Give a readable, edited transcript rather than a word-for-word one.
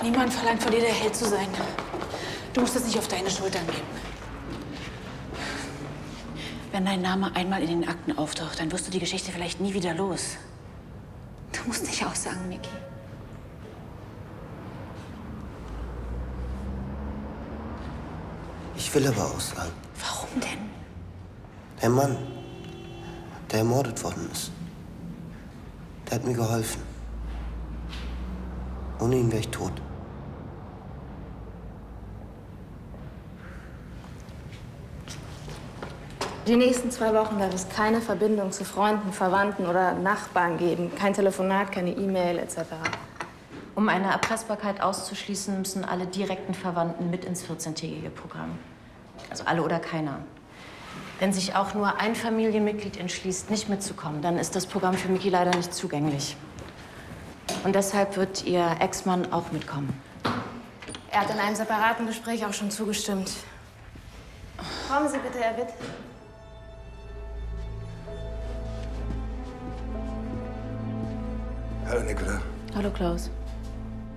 Niemand verlangt von dir, der Held zu sein. Du musst es nicht auf deine Schultern nehmen. Wenn dein Name einmal in den Akten auftaucht, dann wirst du die Geschichte vielleicht nie wieder los. Du musst nicht aussagen, Micky. Ich will aber aussagen. Warum denn? Der Mann, der ermordet worden ist, der hat mir geholfen. Ohne ihn wäre ich tot. Die nächsten 2 Wochen darf es keine Verbindung zu Freunden, Verwandten oder Nachbarn geben. Kein Telefonat, keine E-Mail etc. Um eine Erpressbarkeit auszuschließen, müssen alle direkten Verwandten mit ins 14-tägige Programm. Also alle oder keiner. Wenn sich auch nur ein Familienmitglied entschließt, nicht mitzukommen, dann ist das Programm für Micky leider nicht zugänglich. Und deshalb wird ihr Ex-Mann auch mitkommen. Er hat in einem separaten Gespräch auch schon zugestimmt. Kommen Sie bitte, Herr Witt. Hallo, Nicola. Hallo, Klaus.